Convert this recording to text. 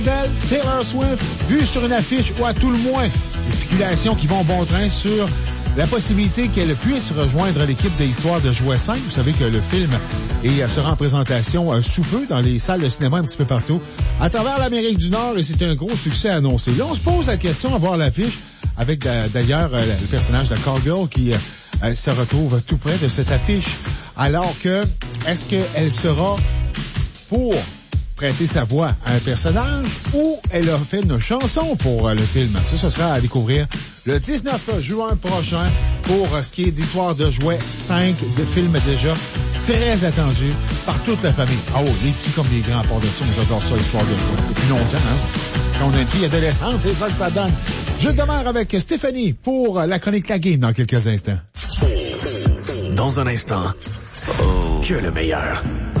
Taylor Swift, vue sur une affiche ou à tout le moins des spéculations qui vont bon train sur la possibilité qu'elle puisse rejoindre l'équipe de Histoire de Jouet 5. Vous savez que le film sera en présentation sous peu dans les salles de cinéma un petit peu partout à travers l'Amérique du Nord et c'est un gros succès annoncé. Là, on se pose la question à voir l'affiche avec d'ailleurs le personnage de Cargill qui se retrouve tout près de cette affiche. Alors que, est-ce qu'elle sera pour prêter sa voix à un personnage ou elle a fait une chanson pour le film? Ça, ce sera à découvrir le 19 juin prochain pour ce qui est d'Histoire de Jouet 5, de films déjà très attendus par toute la famille. Ah oui, les petits comme les grands, à part de ça, moi j'adore ça, Histoire de Jouet. Depuis longtemps, hein? Quand on a une fille adolescente, c'est ça que ça donne. Je demeure avec Stéphanie pour la chronique La Game dans quelques instants. Dans un instant, que le meilleur.